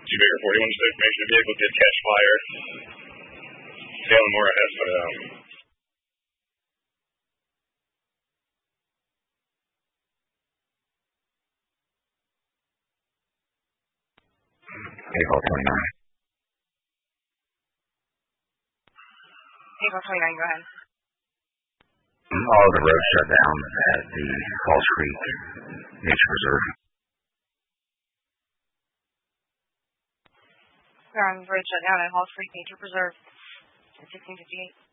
Baker 41 just information. The vehicle did catch fire. Salem Moore has put it out. April 29. April 29, go ahead. All the roads shut down at the Falls Creek Nature Reserve. Road shut down at Halls Creek Nature Preserve at 1658.